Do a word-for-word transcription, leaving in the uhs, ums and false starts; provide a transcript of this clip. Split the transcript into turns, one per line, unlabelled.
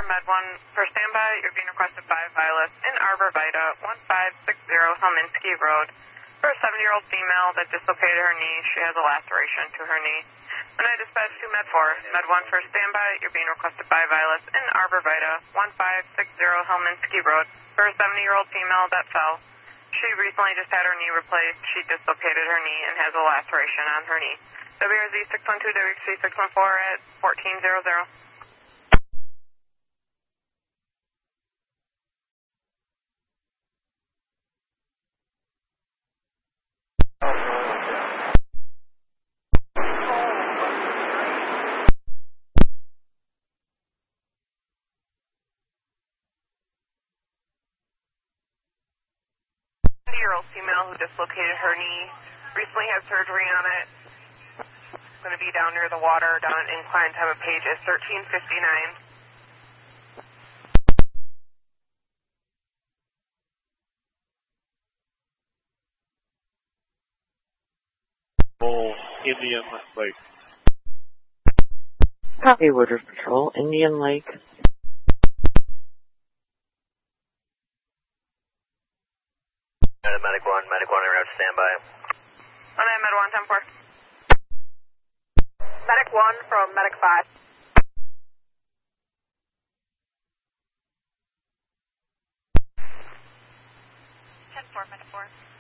Med one for standby. You're being requested by Violet in Arbor Vita, one five six zero Helminski Road. For a seven-year-old female that dislocated her knee, she has a laceration to her knee. When I dispatch to Med four, Med one for standby, you're being requested by Violet in Arbor Vita, one five six zero Helminski Road. For a seventy-year-old female that fell. She recently just had her knee replaced. She dislocated her knee and has a laceration on her knee. W R Z six one two, W X C six one four at fourteen hundred. seventy-year-old female who dislocated her knee, recently had surgery on it. It's going to be down near the water, down an incline. Time of page is thirteen fifty-nine.
Indian Lake.
Copy, Woodruff Patrol, Indian Lake.
Medic one, Medic one, en route to standby.
On that, Med one, ten four.
Medic one from Medic five.
ten four, Medic four.